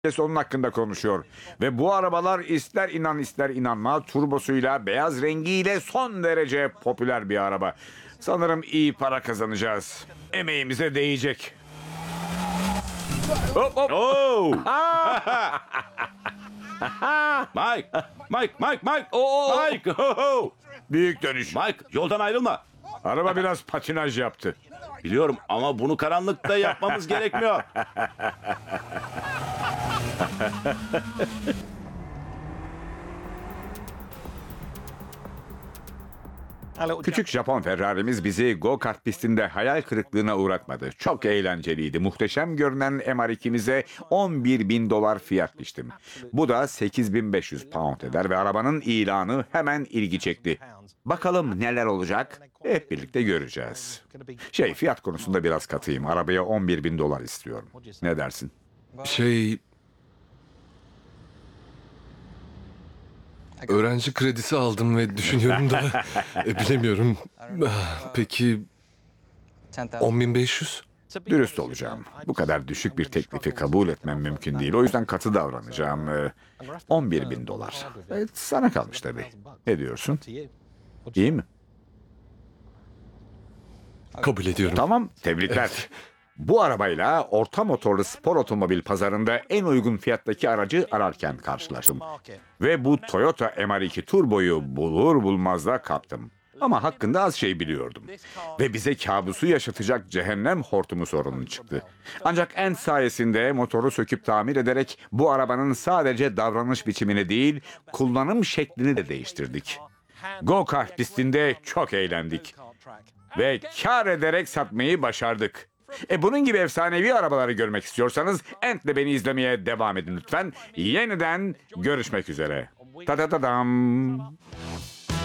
Herkes onun hakkında konuşuyor. Ve bu arabalar ister inan ister inanma turbosuyla, beyaz rengiyle son derece popüler bir araba. Sanırım iyi para kazanacağız. Emeğimize değecek. Hop hop. Oo! Mike! Mike! Ho! Büyük dönüş. Mike, yoldan ayrılma. Araba biraz patinaj yaptı. Biliyorum ama bunu karanlıkta yapmamız gerekmiyor. Küçük Japon Ferrari'miz bizi go-kart pistinde hayal kırıklığına uğratmadı. Çok eğlenceliydi. Muhteşem görünen MR2'mize $11.000 fiyat biçtim. Bu da 8.500 pound eder ve arabanın ilanı hemen ilgi çekti. Bakalım neler olacak? Hep birlikte göreceğiz. Fiyat konusunda biraz katıyım. Arabaya $11.000 istiyorum. Ne dersin? Öğrenci kredisi aldım ve düşünüyorum da bilemiyorum. Peki 10.500? Dürüst olacağım. Bu kadar düşük bir teklifi kabul etmem mümkün değil. O yüzden katı davranacağım. $11.000. Sana kalmış tabii. Ne diyorsun? İyi mi? Kabul ediyorum. Tamam, tebrikler. Bu arabayla orta motorlu spor otomobil pazarında en uygun fiyattaki aracı ararken karşılaştım. Ve bu Toyota MR2 Turbo'yu bulur bulmaz da kaptım. Ama hakkında az şey biliyordum. Ve bize kabusu yaşatacak cehennem hortumu sorunu çıktı. Ancak Ant sayesinde motoru söküp tamir ederek bu arabanın sadece davranış biçimini değil, kullanım şeklini de değiştirdik. Go-kart pistinde çok eğlendik. Ve kar ederek satmayı başardık. Bunun gibi efsanevi arabaları görmek istiyorsanız Ant'le beni izlemeye devam edin lütfen. Yeniden görüşmek üzere. Ta ta ta dam.